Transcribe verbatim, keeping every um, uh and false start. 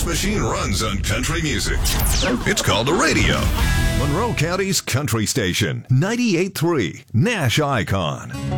machine runs on country music. It's called a radio. Monroe County's country station, ninety-eight point three, Nash Icon.